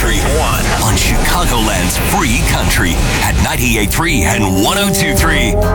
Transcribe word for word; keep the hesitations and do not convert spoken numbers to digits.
Country One on Chicagoland's Free Country at ninety-eight point three and one oh two point three.